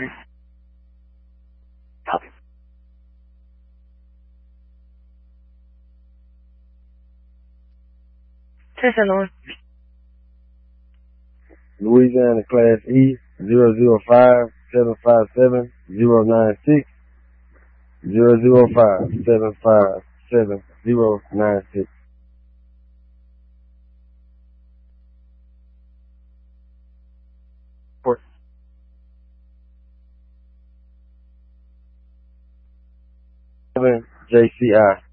Copy. Attention on. Louisiana Class E 005-757-096 005-757-096. Report. JCI.